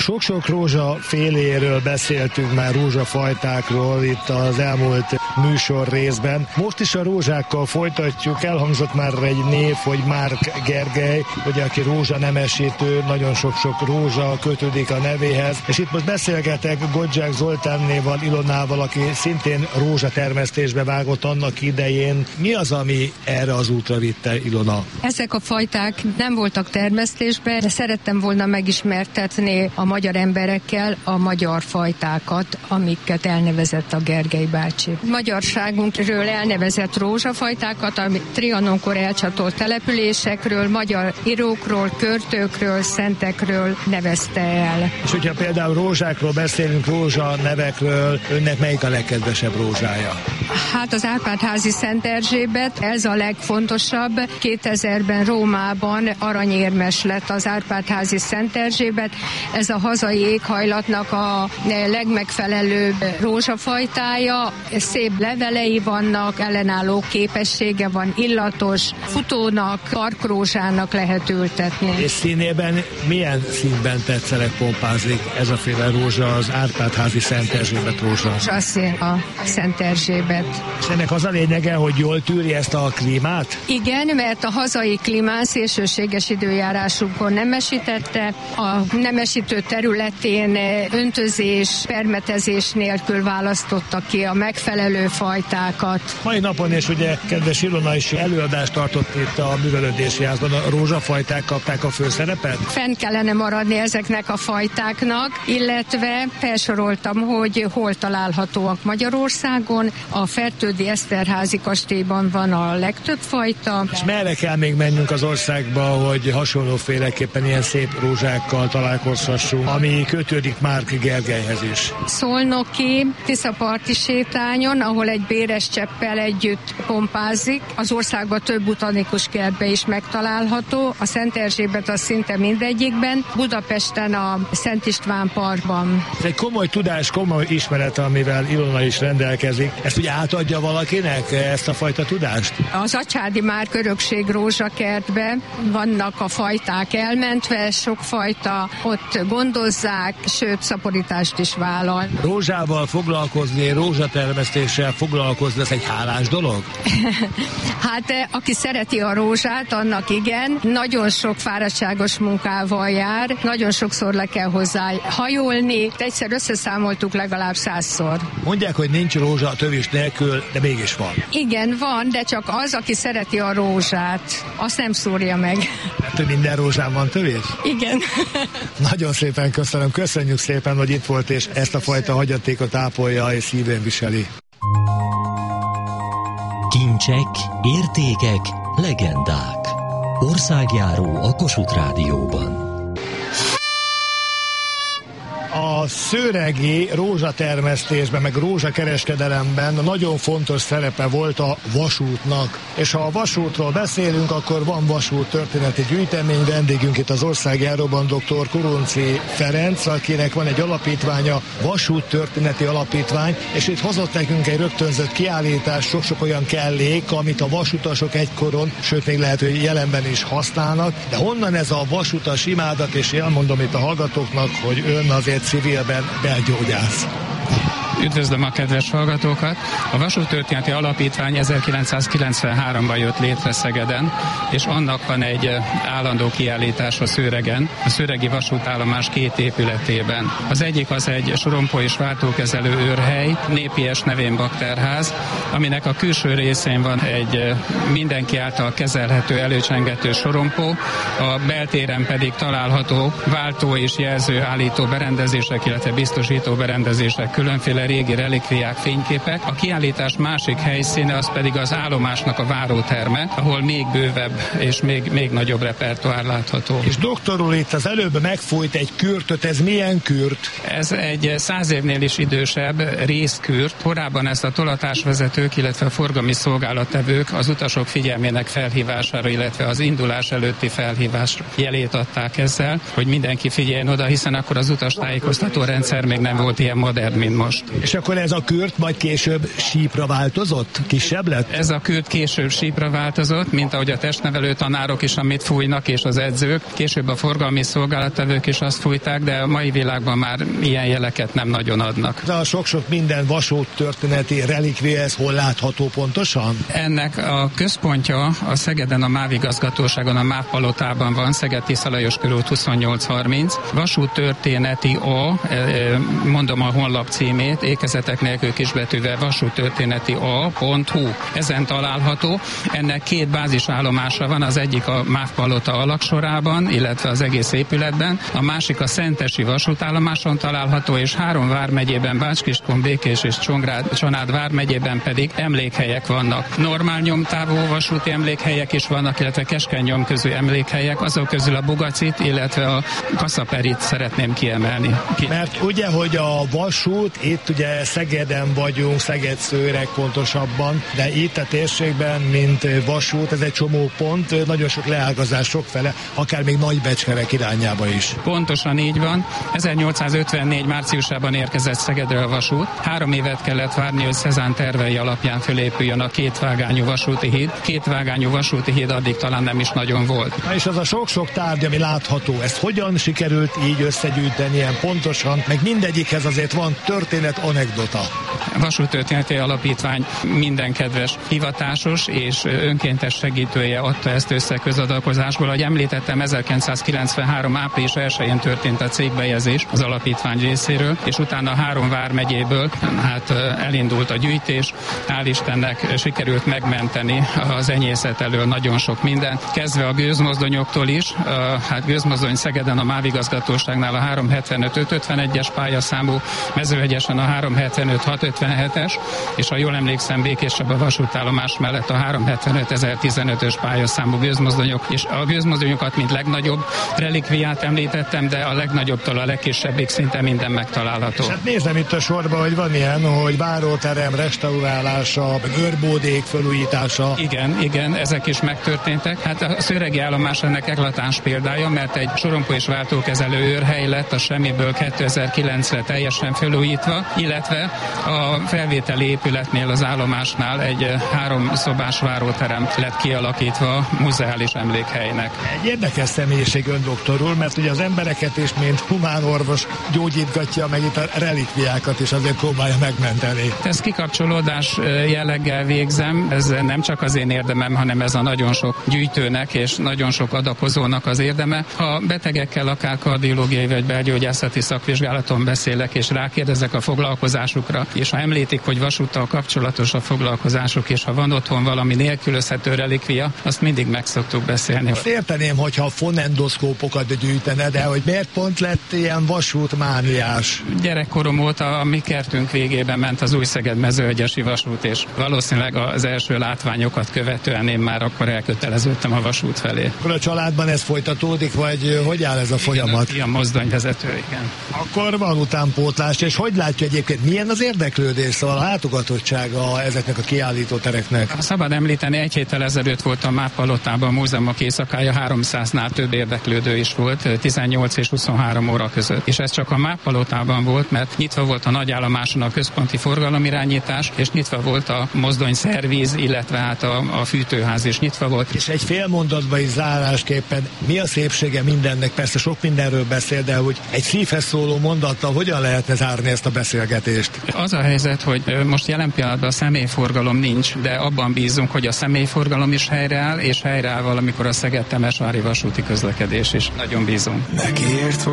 Sok-sok rózsa féléről beszéltünk már, rózsafajtákról itt az elmúlt műsor részben. Most is a rózsákkal folytatjuk, elhangzott már egy név, hogy Márk Gergely, ugye, aki rózsanemesítő, nagyon sok-sok rózsa kötődik a nevéhez, és itt most beszélgetek Godzsák Zoltánnéval, Ilonával, aki szintén rózsatermesztésbe vágott annak idején. Mi az, ami erre az útra vitte, Ilona? Ezek a fajták nem voltak termesztésben, de szerettem volna megismertetni a magyar emberekkel a magyar fajtákat, amiket elnevezett a Gergely bácsi. Magyarságunkról elnevezett rózsafajtákat, amit Trianonkor elcsatolt településekről, magyar írókról, költőkről, szentekről nevezte el. És hogyha például rózsákról beszélünk, rózsa nevekről, önnek melyik a legkedvesebb rózsája? Hát az Árpád-házi Szent Erzsébet, ez a legfontosabb. 2000-ben Rómában aranyérmes lett az Árpád-házi Szent Erzsébet. Ez a hazai éghajlatnak a legmegfelelőbb rózsafajtája. Szép levelei vannak, ellenálló képessége van, illatos, futónak, parkrózsának lehet ültetni. És színében milyen színben tetszeleg pompázik ez a féle rózsa, az Árpád-házi Szent Erzsébet rózsa? Rózsaszín a Szent Erzsébet. És ennek az a lényege, hogy jól tűri ezt a klímát? Igen, mert a hazai klímán szélsőséges időjárásunkon nemesítette. A nemesítő területén öntözés, permetezés nélkül választottak ki a megfelelő fajtákat. Mai napon is ugye kedves Ilona is előadást tartott itt a művelődési házban. A rózsafajták kapták a főszerepet? Fenn kellene maradni ezeknek a fajtáknak, illetve felsoroltam, hogy hol találhatóak Magyarországon. A Fertődi Eszterházi kastélyban van a legtöbb fajta. És merre kell még mennünk az országba, hogy hasonlóféleképpen ilyen szép rózsákkal találkozhassunk, ami kötődik Márk Gergelyhez is? Szolnoki Tiszaparti sétányon, ahol egy béres cseppel együtt pompázik. Az országban több botanikus kertbe is megtalálható. A Szent Erzsébet az szinte mindegyikben. Budapesten a Szent István Parkban. Ez egy komoly tudás, komoly ismeret, amivel Ilona is rendelkezik. Ezt ugye átadja valakinek, ezt a fajta tudást? Az Acsárdi Márk Örökség rózsakertbe vannak a fajták elmentve, sok fajta ott gondozzák, sőt szaporítást is vállal. Rózsával foglalkozni, rózsatermesztéssel foglalkozni, ez egy hálás dolog? Hát aki szereti a rózsát, annak igen. Nagyon sok fáradtságos munkával jár, nagyon sokszor le kell hozzá hajolni. Egyszer összeszámoltuk legalább 100-szor. Mondják, hogy nincs rózsa a tövés nélkül, de mégis van. Igen, van, de csak az, aki szereti a rózsát, azt nem szúrja meg. Hát minden rózsán van tövés? Igen. Nagyon szépen köszönöm, köszönjük szépen, hogy itt volt, és ezt a fajta hagyatékot ápolja és szívén viseli. Kincsek, értékek, legendák. Országjáró a Kossuth Rádióban. A szőregi rózsatermesztésben, meg rózsakereskedelemben nagyon fontos szerepe volt a vasútnak. És ha a vasútról beszélünk, akkor van vasút történeti gyűjtemény. Vendégünk itt az Országjáróban dr. Kurunci Ferenc, akinek van egy alapítványa, Vasút Történeti Alapítvány, és itt hozott nekünk egy rögtönzött kiállítás, sok-sok olyan kellék, amit a vasutasok egykoron, sőt még lehet, hogy jelenben is használnak. De honnan ez a vasutas imádat, és elmondom itt a hallgatóknak, hogy ön azért civilben belgyógyász. Üdvözlöm a kedves hallgatókat! A Vasúttörténeti Alapítvány 1993-ban jött létre Szegeden, és annak van egy állandó kiállítása Szőregen, a szőregi vasútállomás két épületében. Az egyik az egy sorompó és váltókezelő őrhely, népies nevén bakterház, aminek a külső részén van egy mindenki által kezelhető előcsengető sorompó, a beltéren pedig található váltó és jelző állító berendezések, illetve biztosító berendezések, különféle régi relikviák, fényképek. A kiállítás másik helyszíne az pedig az állomásnak a váróterme, ahol még bővebb és még nagyobb repertoár látható. És doktor úr, itt az előbb megfújt egy kürtöt, ez milyen kürt? Ez egy 100 évnél is idősebb részkürt. Korábban ezt a tolatásvezetők, illetve a forgalmi szolgálattevők az utasok figyelmének felhívására, illetve az indulás előtti felhívás jelét adták ezzel, hogy mindenki figyeljen oda, hiszen akkor az utastájékoztató rendszer még nem volt ilyen modern, mint most. És akkor ez a kürt majd később sípra változott? Kisebb lett? Ez a kürt később sípra változott, mint ahogy a testnevelő tanárok is, amit fújnak, és az edzők. Később a forgalmi szolgálattevők is azt fújták, de a mai világban már ilyen jeleket nem nagyon adnak. De a sok-sok minden vasúttörténeti relikvia, ez hol látható pontosan? Ennek a központja a Szegeden a MÁV igazgatóságon, a MÁV palotában van, Szeged-Tisza Lajos körút 2830. Vasúttörténeti mondom a honlap címét, ékezetek nélkül kisbetűvel vasúttörténeti.hu. Ezen található. Ennek 2 bázisállomása van, az egyik a MÁV palota alaksorában, illetve az egész épületben, a másik a Szentesi vasútállomáson található, és 3 vármegyében, Bács-Kiskun, Békés és Csanád vármegyében pedig emlékhelyek vannak. Normál nyomtávú vasúti emlékhelyek is vannak, illetve keskeny nyomközű emlékhelyek, azok közül a Bugacit, illetve a Kaszaperit szeretném kiemelni. Mert ugye, hogy a vasút, itt ugye Szegeden vagyunk, Szeged-Szőreg pontosabban, de itt a térségben, mint vasút, ez egy csomó pont, nagyon sok leágazás sokfele, akár még Nagybecskerek irányába is. Pontosan így van. 1854 márciusában érkezett Szegedre a vasút. 3 évet kellett várni, hogy Cézanne tervei alapján fölépüljön a 2 vágányú vasúti híd. 2 vágányú vasúti híd addig talán nem is nagyon volt. Na és az a sok-sok tárgy, ami látható, ezt hogyan sikerült így összegyűjteni ilyen pontosan, meg mindegyikhez azért van történet, anekdota. A Vasúttörténeti Alapítvány minden kedves hivatásos és önkéntes segítője adta ezt össze közadakozásból. Ahogy említettem, 1993. április 1-én történt a cégbejegyzés az alapítvány részéről, és utána a 3 vármegyéből elindult a gyűjtés. Hál' Istennek sikerült megmenteni az enyészet elől nagyon sok mindent. Kezdve a gőzmozdonyoktól is, gőzmozdony Szegeden a MÁV igazgatóságnál a 375-551-es pályaszámú, Mezőhegyesen a 375-657-es, és ha jól emlékszem, Békéscsaba vasútállomás mellett a 375-1015-ös pályaszámú gőzmozdonyok, és a gőzmozdonyokat mint legnagyobb relikviát említettem, de a legnagyobbtól a legkisebbig szinte minden megtalálható. Hát nézem itt a sorban, hogy van ilyen, hogy váróterem restaurálása, őrbódék felújítása. Igen, ezek is megtörténtek. Hát a szőregi állomás ennek eklatáns példája, mert egy sorompó és váltókezelő őrhely lett a semmiből 2009-re teljesen felújítva, illetve a felvételi épületnél, az állomásnál egy 3 szobás váróterem lett kialakítva muzeális emlékhelynek. Egy érdekes személyiség ön doktor úr, mert ugye az embereket is, mint humánorvos gyógyítgatja, meg itt a relikviákat is azért próbálja megmenteni. Ez kikapcsolódás jelleggel végzem, ez nem csak az én érdemem, hanem ez a nagyon sok gyűjtőnek és nagyon sok adakozónak az érdeme. Ha betegekkel akár kardiológiai vagy belgyógyászati szakvizsgálaton beszélek, és rákérdezek a foglalkozásukra, és ha említik, hogy vasúttal kapcsolatos a foglalkozásuk, és ha van otthon valami nélkülözhető relikvia, azt mindig meg szoktuk beszélni. Azt érteném, hogyha fonendoszkópokat gyűjtene, de hogy miért pont lett ilyen vasútmániás? Gyerekkorom óta a mi kertünk végében ment az Új-Szeged-Mezőhegyesi vasút, és valószínűleg az első látványokat követően én már akkor elköteleződtem a vasút felé. Akkor a családban ez folytatódik, vagy hogy áll ez a folyamat? Igen, a mozdonyvezető, igen. Akkor van utánpótlás, és hogy látja egyébként, milyen az érdeklődés, szóval a látogatottsága ezeknek a kiállítótereknek? Szabad említeni, 1 héttel ezelőtt volt a MÁV palotában a múzeumok éjszakája, 300-nál több érdeklődő is volt, 18 és 23 óra között. És ez csak a MÁV palotában volt, mert nyitva volt a nagyállomáson a központi forgalomirányítás, és nyitva volt a mozdonyszervíz, illetve hát a fűtőház is nyitva volt. És egy fél mondatban is zárásképpen mi a szépsége mindennek? Persze sok mindenről beszél, de hogy egy szívhez szóló mondattal hogyan lehetne zárni ezt a beszélgetést? Az a helyzet, hogy most jelen pillanatban a személyforgalom nincs, de abban bízunk, hogy a személyforgalom is helyreáll, és helyreáll valamikor a Szeged-Temesvári vasúti közlekedés is. Nagyon bízunk. Megért